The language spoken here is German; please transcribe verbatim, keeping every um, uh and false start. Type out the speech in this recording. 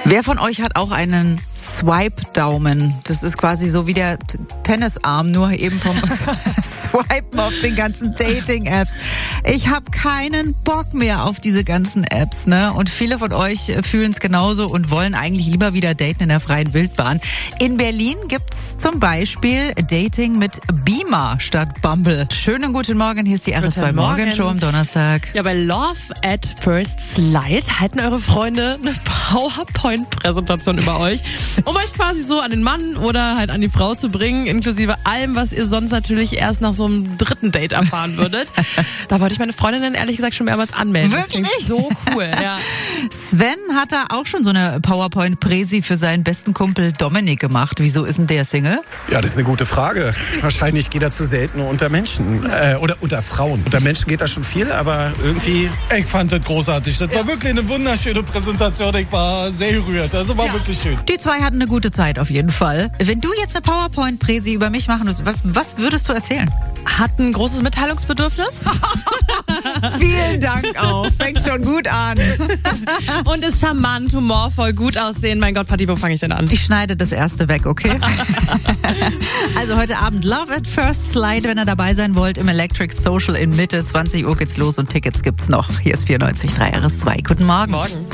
Wer von euch hat auch einen Swipe-Daumen? Das ist quasi so wie der T- Tennisarm, nur eben vom Swipen auf den ganzen Dating-Apps. Ich habe keinen Bock mehr auf diese ganzen Apps, ne? Und viele von euch fühlen es genauso und wollen eigentlich lieber wieder daten in der freien Wildbahn. In Berlin gibt's zum Beispiel Dating mit Beamer statt Bumble. Schönen guten Morgen, hier ist die R S zwei Morgenshow am Donnerstag. Ja, bei Love at First Slide halten eure Freunde eine PowerPoint-Präsentation über euch, um euch quasi so an den Mann oder halt an die Frau zu bringen, inklusive allem, was ihr sonst natürlich erst nach so einem dritten Date erfahren würdet. Da wollte ich meine Freundinnen ehrlich gesagt schon mehrmals anmelden. Wirklich? Das klingt so cool. Ja. Sven hat da auch schon so eine PowerPoint-Präsi für seinen besten Kumpel Dominik gemacht. Wieso ist denn der Single? Ja, das ist eine gute Frage. Wahrscheinlich geht er zu selten unter Menschen. Äh, oder unter Frauen. Unter Menschen geht da schon viel, aber irgendwie... Ich fand das großartig. Das ja. war wirklich eine wunderschöne Präsentation. Ich war sehr gerührt. Also war ja. wirklich schön. Die zwei hatten eine gute Zeit auf jeden Fall. Wenn du jetzt eine PowerPoint-Präsi über mich machen würdest, was, was würdest du erzählen? Hat ein großes Mitteilungsbedürfnis. Vielen Dank auch. Fängt schon gut an. Und ist charmant, humorvoll, gut aussehen. Mein Gott, Patti, wo fange ich denn an? Ich schneide das erste weg, okay? Also heute Abend Love at First Slide, wenn ihr dabei sein wollt, im Electric Social in Mitte. zwanzig Uhr geht's los und Tickets gibt's noch. Hier ist vierundneunzig Komma drei R S zwei. Guten Morgen. Morgen.